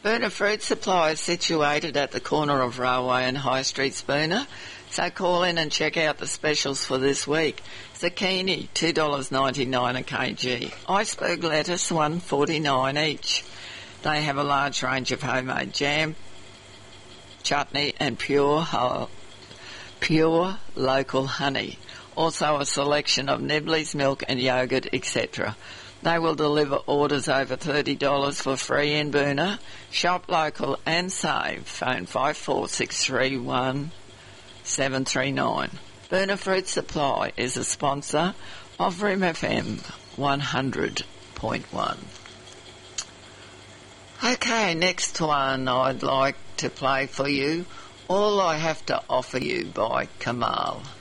Boona Fruit Supply is situated at the corner of Railway and High Streets, Boona, so call in and check out the specials for this week. Zucchini, $2.99 a kg. Iceberg lettuce, $1.49 each. They have a large range of homemade jam, chutney and pure local honey. Also a selection of nibblies, milk and yogurt, etc. They will deliver orders over $30 for free in Boona. Shop local and save. Phone 54631 739. Boona Fruit Supply is a sponsor of Rim FM 100.1. Okay, next one I'd like to play for you, All I Have to Offer You by Kamal.